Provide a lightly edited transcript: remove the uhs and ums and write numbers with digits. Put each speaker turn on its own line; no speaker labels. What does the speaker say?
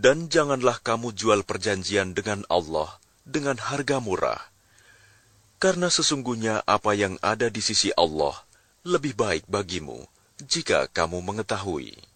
Dan janganlah kamu jual perjanjian dengan Allah dengan harga murah, karena sesungguhnya apa yang ada di sisi Allah lebih baik bagimu jika kamu mengetahui.